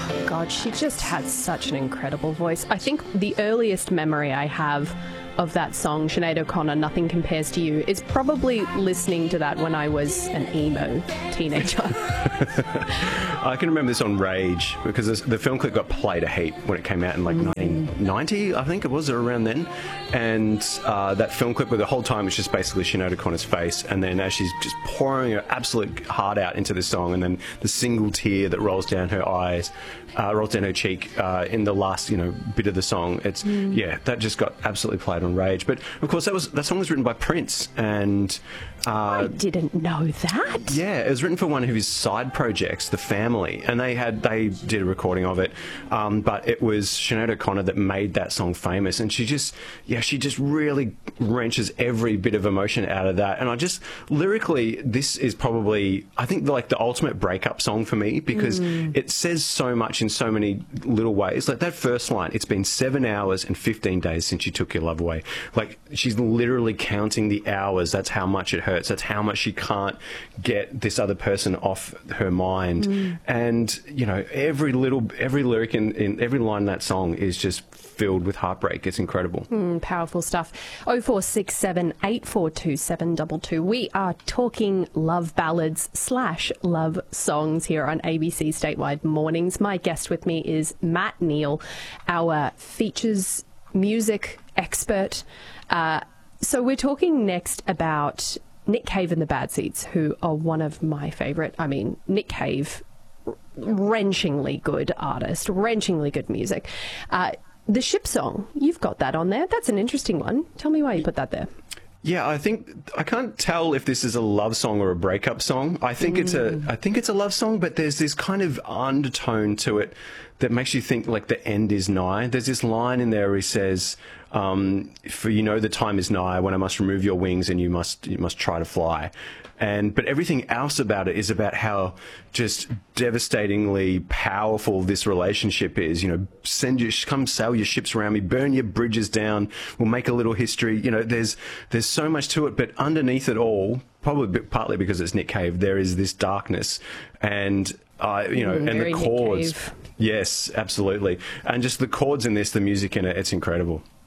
God, she just had such an incredible voice. I think the earliest memory I have of that song, Sinead O'Connor, Nothing Compares to You, is probably listening to that when I was an emo teenager. I can remember this on Rage because the film clip got played a heap when it came out in like 1990, I think it was, or around then. And that film clip, where the whole time it's just basically Sinead O'Connor's face, and then as she's just pouring her absolute heart out into the song, and then the single tear that rolls down her eyes, rolls down her cheek in the last, bit of the song. It's that just got absolutely played on Rage. But of course, that song was written by Prince, and I didn't know that. Yeah, it was written for one of his side projects, The Family, and they did a recording of it. But it was Sinead O'Connor that made that song famous, and she just really wrenches every bit of emotion out of that. And lyrically, this is probably, I think, the ultimate breakup song for me, because it says so much in so many little ways. Like that first line, it's been 7 hours and 15 days since you took your love away. Like, she's literally counting the hours. That's how much it hurts. That's how much she can't get this other person off her mind. And, every lyric in every line in that song is just filled with heartbreak. It's incredible. Powerful stuff. 0467 842 722. We are talking love ballads / love songs here on ABC Statewide Mornings. My guest with me is Matt Neal, our features music expert. So we're talking next about Nick Cave and the Bad Seeds, who are one of my favourite. I mean, Nick Cave, wrenchingly good artist, wrenchingly good music. The Ship Song, you've got that on there. That's an interesting one. Tell me why you put that there. Yeah, I can't tell if this is a love song or a breakup song. I think it's a love song, but there's this kind of undertone to it that makes you think like the end is nigh. There's this line in there where he says, "For the time is nigh when I must remove your wings and you must try to fly." But everything else about it is about how just devastatingly powerful this relationship is. Come sail your ships around me, burn your bridges down, we'll make a little history. There's so much to it, but underneath it all, probably partly because it's Nick Cave, there is this darkness and and the chords. Yes, absolutely. And just the chords in this, the music in it, it's incredible.